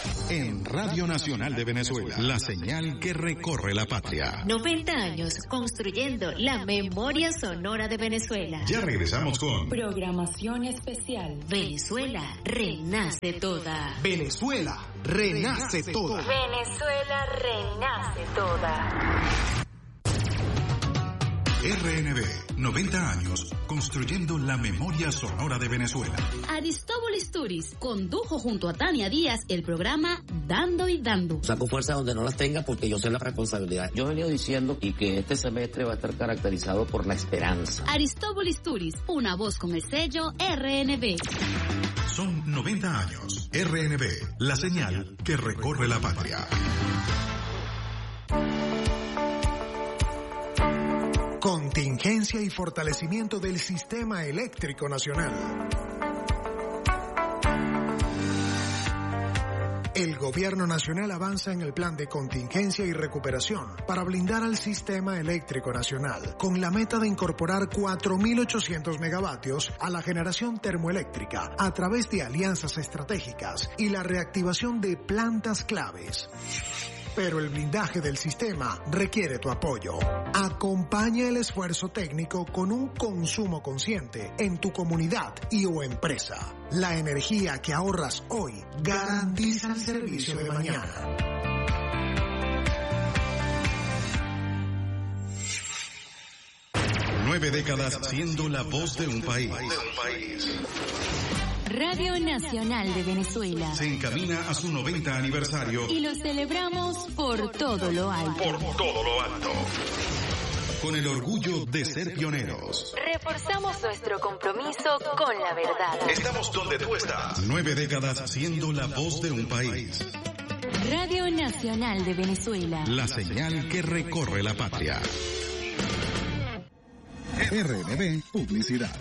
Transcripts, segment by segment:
En Radio Nacional de Venezuela, la señal que recorre la patria. 90 años construyendo la memoria sonora de Venezuela. Ya regresamos con programación especial. Venezuela renace toda. Venezuela renace toda. Venezuela renace toda. RNB, 90 años construyendo la memoria sonora de Venezuela. Aristóbulo Turis condujo junto a Tania Díaz el programa Dando y Dando. Saco fuerza donde no las tenga porque yo sé la responsabilidad. Yo he venido diciendo y que este semestre va a estar caracterizado por la esperanza. Aristóbulo Turis, una voz con el sello RNB. Son 90 años. RNB, la señal que recorre la patria. Contingencia y fortalecimiento del sistema eléctrico nacional. El Gobierno Nacional avanza en el plan de contingencia y recuperación para blindar al sistema eléctrico nacional, con la meta de incorporar 4.800 megavatios a la generación termoeléctrica a través de alianzas estratégicas y la reactivación de plantas claves. Pero el blindaje del sistema requiere tu apoyo. Acompaña el esfuerzo técnico con un consumo consciente en tu comunidad y o empresa. La energía que ahorras hoy garantiza el servicio de mañana. Nueve décadas siendo la voz de un país. Radio Nacional de Venezuela Se encamina a su 90 aniversario y lo celebramos por todo lo alto. Con el orgullo de ser pioneros. Reforzamos nuestro compromiso con la verdad. Estamos donde tú estás. 9 décadas siendo la voz de un país. Radio Nacional de Venezuela. La señal que recorre la patria. RNB Publicidad.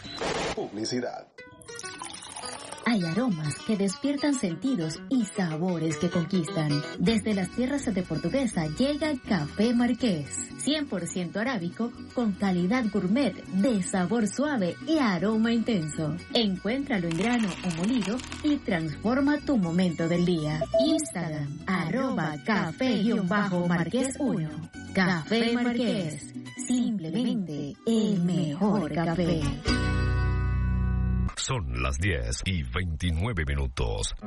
Hay aromas que despiertan sentidos y sabores que conquistan. Desde las tierras de Portuguesa llega Café Marqués, 100% arábico con calidad gourmet de sabor suave y aroma intenso. Encuéntralo en grano o molido y transforma tu momento del día. Instagram, @café_marqués1. Café Marqués, simplemente el mejor café. Son las 10:29.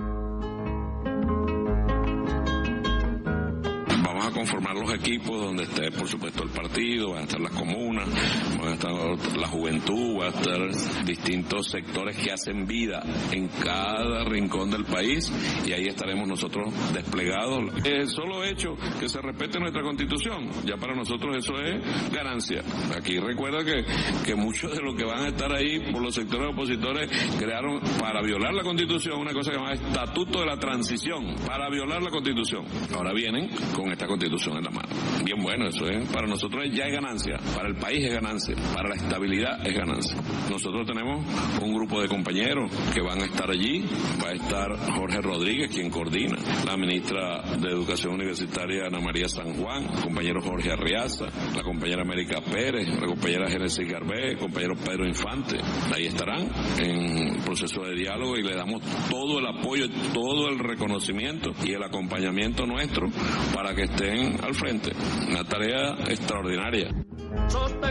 Vamos a conformar los equipos donde esté, por supuesto, el partido, van a estar las comunas, van a estar la juventud, van a estar distintos sectores que hacen vida en cada rincón del país y ahí estaremos nosotros desplegados. El solo hecho que se respete nuestra Constitución, ya para nosotros eso es ganancia. Aquí recuerda que muchos de los que van a estar ahí por los sectores opositores crearon para violar la Constitución una cosa que se llama Estatuto de la Transición, para violar la Constitución. Ahora vienen con esta Constitución en la mano. Bien bueno, eso es, para nosotros ya es ganancia, para el país es ganancia, para la estabilidad es ganancia. Nosotros tenemos un grupo de compañeros que van a estar allí, va a estar Jorge Rodríguez, quien coordina, la ministra de Educación Universitaria Ana María San Juan, el compañero Jorge Arriaza, la compañera América Pérez, la compañera Génesis Garbé, el compañero Pedro Infante, ahí estarán en proceso de diálogo y le damos todo el apoyo, todo el reconocimiento y el acompañamiento nuestro para que estén al frente. Una tarea extraordinaria.